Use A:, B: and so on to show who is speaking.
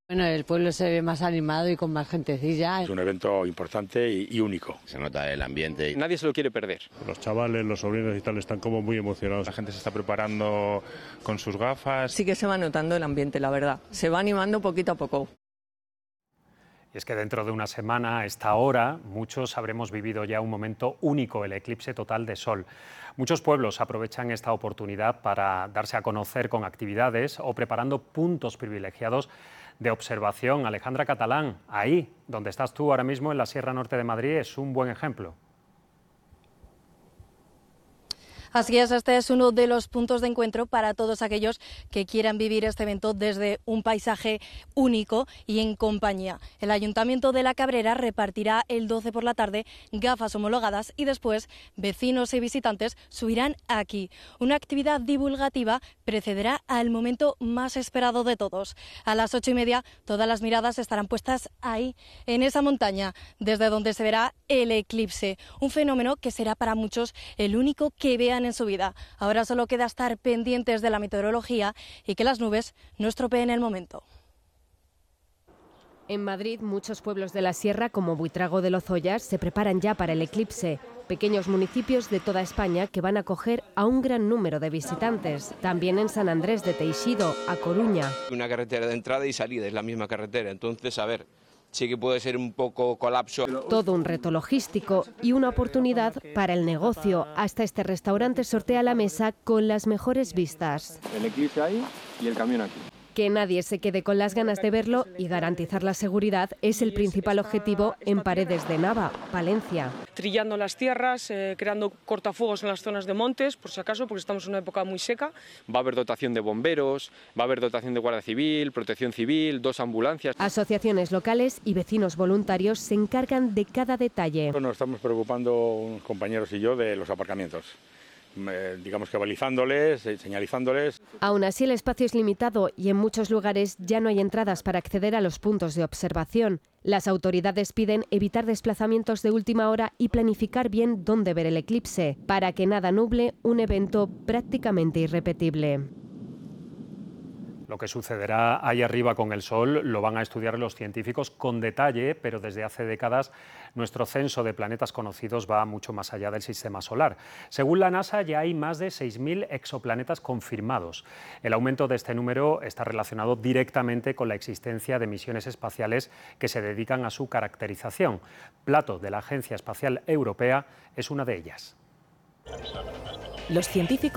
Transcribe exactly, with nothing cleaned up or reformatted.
A: Bueno, el pueblo se ve más animado y con más gentecilla.
B: Es un evento importante y, y único.
C: Se nota el ambiente.
D: Nadie se lo quiere perder.
E: Los chavales, los sobrinos y tal están como muy emocionados.
F: La gente se está preparando con sus gafas.
G: Sí que se va notando el ambiente, la verdad. Se va animando poquito a poco.
H: Y es que dentro de una semana, a esta hora, muchos habremos vivido ya un momento único, el eclipse total de Sol. Muchos pueblos aprovechan esta oportunidad para darse a conocer con actividades o preparando puntos privilegiados de observación. Alejandra Catalán, ahí donde estás tú ahora mismo en la Sierra Norte de Madrid, es un buen ejemplo.
I: Así es, este es uno de los puntos de encuentro para todos aquellos que quieran vivir este evento desde un paisaje único y en compañía. El Ayuntamiento de La Cabrera repartirá el doce por la tarde gafas homologadas y después vecinos y visitantes subirán aquí. Una actividad divulgativa precederá al momento más esperado de todos. A las ocho y media todas las miradas estarán puestas ahí, en esa montaña, desde donde se verá el eclipse. Un fenómeno que será para muchos el único que vean en su vida. Ahora solo queda estar pendientes de la meteorología y que las nubes no estropeen el momento.
J: En Madrid, muchos pueblos de la sierra, como Buitrago de Lozoya, se preparan ya para el eclipse. Pequeños municipios de toda España que van a acoger a un gran número de visitantes. También en San Andrés de Teixido, a Coruña.
K: Una carretera de entrada y salida, es la misma carretera. Entonces, a ver, sí que puede ser un poco colapso.
J: Todo un reto logístico y una oportunidad para el negocio. Hasta este restaurante sortea la mesa con las mejores vistas.
L: El eclipse ahí y el camión aquí.
J: Que nadie se quede con las ganas de verlo y garantizar la seguridad es el principal objetivo en Paredes de Nava, Palencia.
M: Trillando las tierras, eh, creando cortafuegos en las zonas de montes, por si acaso, porque estamos en una época muy seca.
D: Va a haber dotación de bomberos, va a haber dotación de Guardia Civil, Protección Civil, dos ambulancias.
J: Asociaciones locales y vecinos voluntarios se encargan de cada detalle.
B: Nos estamos preocupando unos compañeros y yo de los aparcamientos. Eh, digamos que balizándoles, eh, señalizándoles.
J: Aún así el espacio es limitado y en muchos lugares ya no hay entradas para acceder a los puntos de observación. Las autoridades piden evitar desplazamientos de última hora y planificar bien dónde ver el eclipse, para que nada nuble un evento prácticamente irrepetible.
H: Lo que sucederá ahí arriba con el Sol lo van a estudiar los científicos con detalle, pero desde hace décadas nuestro censo de planetas conocidos va mucho más allá del sistema solar. Según la NASA, ya hay más de seis mil exoplanetas confirmados. El aumento de este número está relacionado directamente con la existencia de misiones espaciales que se dedican a su caracterización. Plato, de la Agencia Espacial Europea, es una de ellas.
N: Los científicos